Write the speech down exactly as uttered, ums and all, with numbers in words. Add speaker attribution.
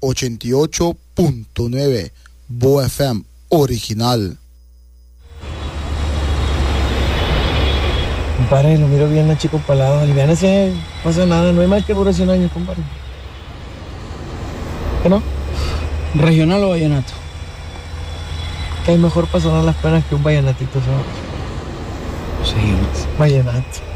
Speaker 1: ochenta y ocho punto nueve Bo F M original.
Speaker 2: Compadre, lo miro bien a chico palado. Aliviánese, no pasa nada, no hay más que dure cien años, compadre. ¿Qué no?
Speaker 3: ¿Regional o vallenato?
Speaker 2: Que hay mejor para sonar las penas que un vallenatito, ¿sabes?
Speaker 3: Sí.
Speaker 2: Vallenato.